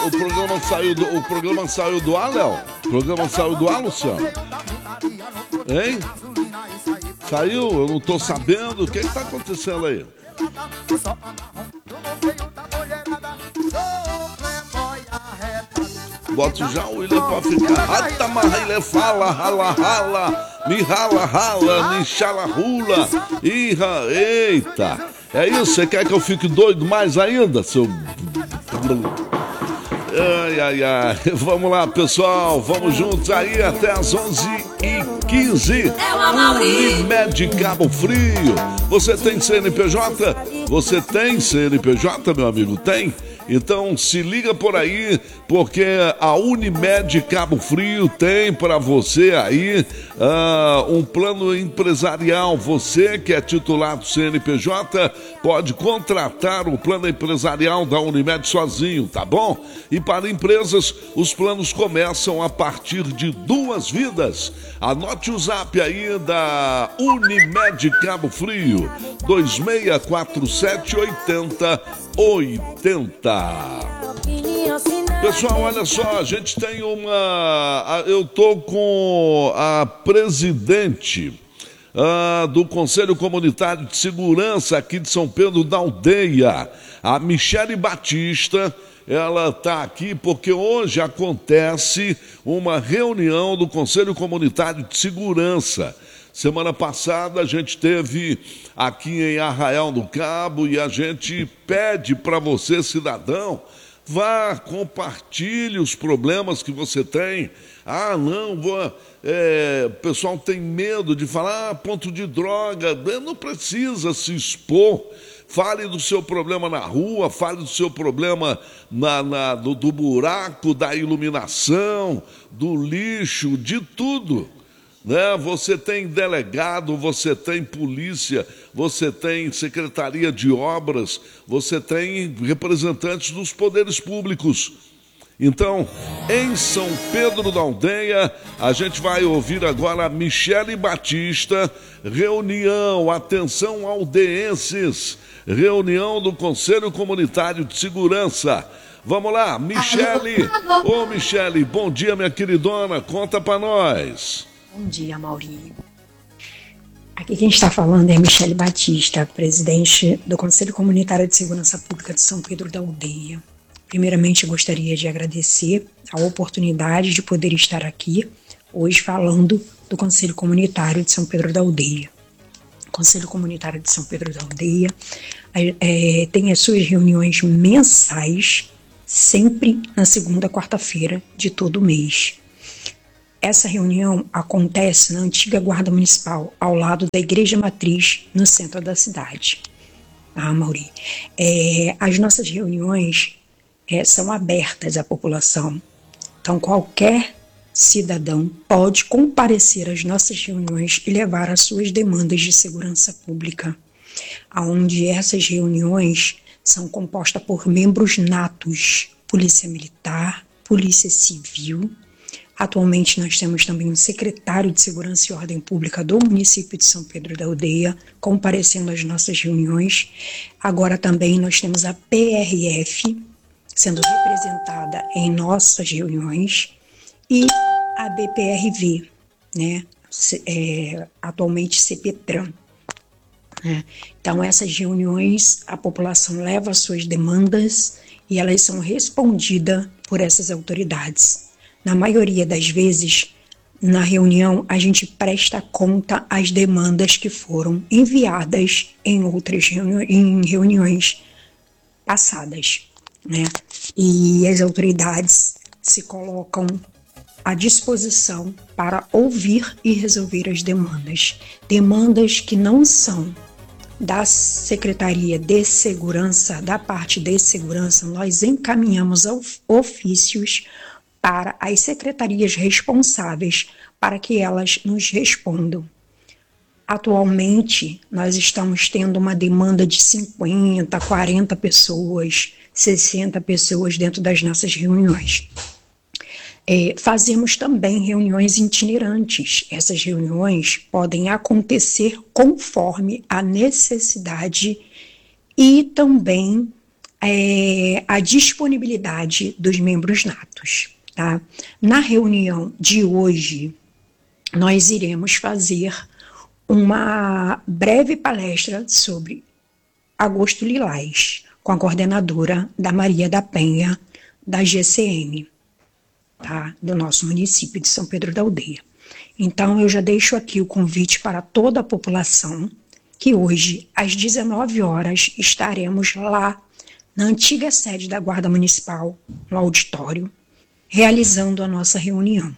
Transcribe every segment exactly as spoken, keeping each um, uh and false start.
o programa saiu do, o programa saiu do ar, Léo? O programa saiu do ar, Luciano? Hein? Saiu? Eu não tô sabendo. O que que tá acontecendo aí? Boto já o William pra ficar. Rata, marra, fala, rala, rala. Me rala, rala, me chala, rula. Ira, eita. É isso? Você quer que eu fique doido mais ainda, seu... Ai, ai, ai. Vamos lá, pessoal. Vamos juntos aí até as onze e quinze. Unimed Cabo Frio. Você tem C N P J? Você tem C N P J, meu amigo? Tem? Então se liga por aí, porque a Unimed Cabo Frio tem para você aí uh, um plano empresarial. Você que é titular do C N P J pode contratar o plano empresarial da Unimed sozinho, tá bom? E para empresas, os planos começam a partir de duas vidas. Anote o zap aí da Unimed Cabo Frio, dois seis quatro sete oito zero oito zero. Pessoal, olha só, a gente tem uma... Eu tô com a presidente uh, do Conselho Comunitário de Segurança aqui de São Pedro da Aldeia, a Michele Batista. Ela está aqui porque hoje acontece uma reunião do Conselho Comunitário de Segurança. Semana passada a gente teve aqui em Arraial do Cabo e a gente pede para você, cidadão, vá, compartilhe os problemas que você tem. Ah, não, vou, é, o pessoal tem medo de falar, ah, ponto de droga, não precisa se expor. Fale do seu problema na rua, fale do seu problema na, na, do, do buraco, da iluminação, do lixo, de tudo. Né? Você tem delegado, você tem polícia, você tem secretaria de obras, você tem representantes dos poderes públicos. Então, em São Pedro da Aldeia, a gente vai ouvir agora a Michele Batista, reunião, atenção aldeenses, reunião do Conselho Comunitário de Segurança. Vamos lá, Michele. Ô, Michele, bom dia, minha queridona, conta pra nós. Bom dia, Maurinho. Aqui quem está falando é a Michele Batista, presidente do Conselho Comunitário de Segurança Pública de São Pedro da Aldeia. Primeiramente, gostaria de agradecer a oportunidade de poder estar aqui hoje falando do Conselho Comunitário de São Pedro da Aldeia. O Conselho Comunitário de São Pedro da Aldeia é, tem as suas reuniões mensais, sempre na segunda quarta-feira de todo mês. Essa reunião acontece na antiga Guarda Municipal, ao lado da Igreja Matriz, no centro da cidade. Ah, Mauri, é, as nossas reuniões é, são abertas à população. Então, qualquer cidadão pode comparecer às nossas reuniões e levar as suas demandas de segurança pública, onde essas reuniões são compostas por membros natos, Polícia Militar, Polícia Civil. Atualmente nós temos também um secretário de Segurança e Ordem Pública do município de São Pedro da Aldeia, comparecendo às nossas reuniões. Agora também nós temos a P R F, sendo representada em nossas reuniões, e a B P R V, né? É, atualmente CEPETRAN. Né? Então essas reuniões, a população leva as suas demandas e elas são respondidas por essas autoridades. Na maioria das vezes, na reunião, a gente presta conta às demandas que foram enviadas em outras reuni- em reuniões passadas, né? E as autoridades se colocam à disposição para ouvir e resolver as demandas. Demandas que não são da Secretaria de Segurança, da parte de segurança, nós encaminhamos ofícios para as secretarias responsáveis para que elas nos respondam. Atualmente, nós estamos tendo uma demanda de cinquenta, quarenta pessoas, sessenta pessoas dentro das nossas reuniões. É, fazemos também reuniões itinerantes. Essas reuniões podem acontecer conforme a necessidade e também é, a disponibilidade dos membros natos. Tá? Na reunião de hoje, nós iremos fazer uma breve palestra sobre Agosto Lilás, com a coordenadora da Maria da Penha, da G C M, tá? Do nosso município de São Pedro da Aldeia. Então, eu já deixo aqui o convite para toda a população, que hoje, às dezenove horas, estaremos lá na antiga sede da Guarda Municipal, no auditório, realizando a nossa reunião.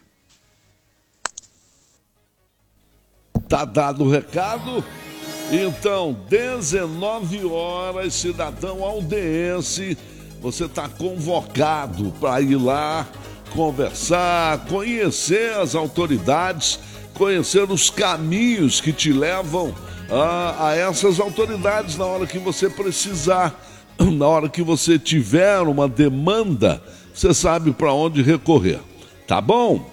Tá dado o recado. Então, dezenove horas, cidadão aldeense, você está convocado para ir lá conversar, conhecer as autoridades, conhecer os caminhos que te levam a, a essas autoridades na hora que você precisar, na hora que você tiver uma demanda, você sabe para onde recorrer, tá bom?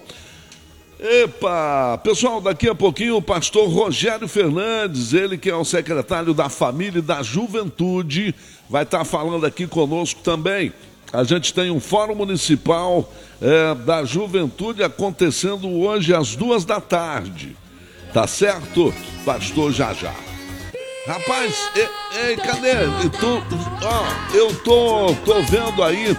Epa, pessoal, daqui a pouquinho o pastor Rogério Fernandes, ele que é o secretário da Família e da Juventude, vai estar falando aqui conosco também. A gente tem um fórum municipal é, da juventude acontecendo hoje às duas da tarde, tá certo, pastor Jajá? Rapaz, ei, ei cadê? Eu tô, ó, eu tô, tô vendo aí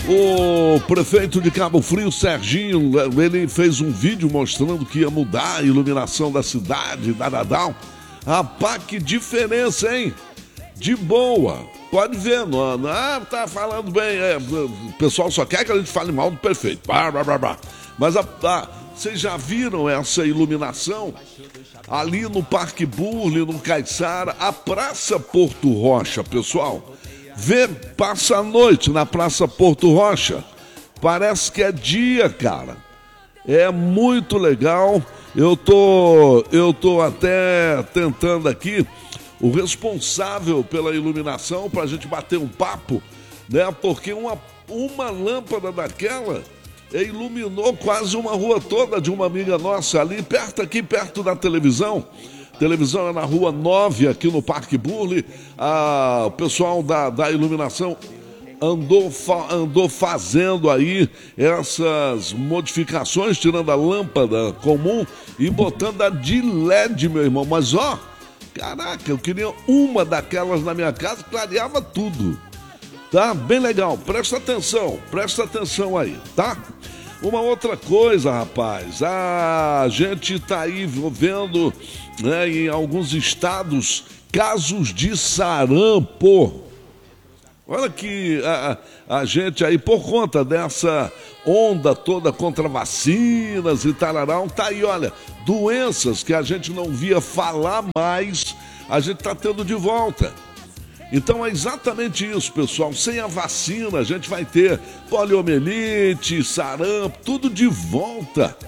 o prefeito de Cabo Frio, Serginho, ele fez um vídeo mostrando que ia mudar a iluminação da cidade, da Dadal. Rapaz, que diferença, hein? De boa. Pode ver, não, não ah, tá falando bem. É, o pessoal só quer que a gente fale mal do prefeito. Blá, blá, blá, blá. Mas a, a, vocês já viram essa iluminação? Ali no Parque Burle, no Caiçara, a Praça Porto Rocha, pessoal. Vê, passa a noite na Praça Porto Rocha. Parece que é dia, cara. É muito legal. Eu tô, eu tô até tentando aqui o responsável pela iluminação para a gente bater um papo, né? Porque uma, uma lâmpada daquela iluminou quase uma rua toda de uma amiga nossa ali, perto aqui, perto da televisão. Televisão é na Rua nove, aqui no Parque Burle. Ah, o pessoal da, da iluminação andou, fa, andou fazendo aí essas modificações, tirando a lâmpada comum e botando a de L E D, meu irmão. Mas, ó, caraca, eu queria uma daquelas na minha casa, clareava tudo. Tá? Bem legal. Presta atenção, presta atenção aí, tá? Uma outra coisa, rapaz, a gente tá aí vendo, né, em alguns estados casos de sarampo. Olha que a, a gente aí, por conta dessa onda toda contra vacinas e tararão, tá aí, olha, doenças que a gente não via falar mais, a gente tá tendo de volta. Então é exatamente isso, pessoal. Sem a vacina, a gente vai ter poliomielite, sarampo, tudo de volta.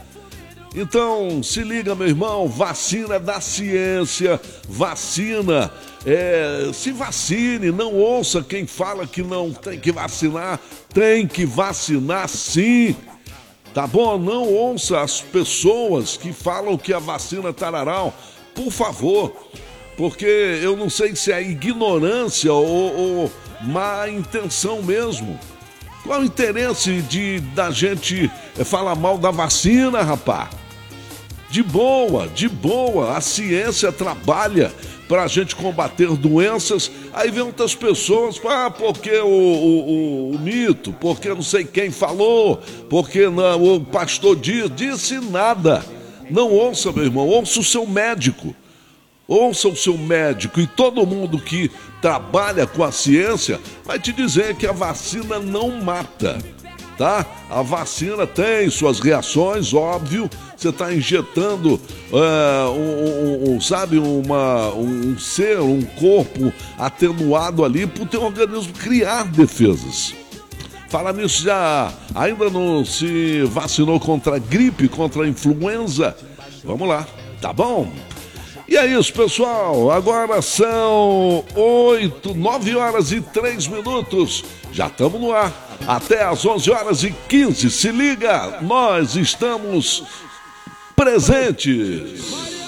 Então, se liga, meu irmão, vacina é da ciência, vacina, é, se vacine, não ouça quem fala que não tem que vacinar, tem que vacinar sim, tá bom? Não ouça as pessoas que falam que a vacina é tararau, por favor, porque eu não sei se é ignorância ou, ou má intenção mesmo. Qual o interesse de da gente falar mal da vacina, rapaz? De boa, de boa, a ciência trabalha para a gente combater doenças. Aí vem outras pessoas, ah, porque o, o, o, o mito, porque não sei quem falou, porque não, o pastor diz, disse nada. Não ouça, meu irmão, ouça o seu médico. Ouça o seu médico, e todo mundo que trabalha com a ciência vai te dizer que a vacina não mata, tá? A vacina tem suas reações, óbvio. Você está injetando, uh, um, um, um, sabe, uma, um ser, um corpo atenuado ali para o teu organismo criar defesas. Fala nisso, já ainda não se vacinou contra a gripe, contra a influenza? Vamos lá, tá bom? E é isso, pessoal. Agora são oito, nove horas e três minutos. Já estamos no ar. Até às onze horas e quinze. Se liga, nós estamos presentes.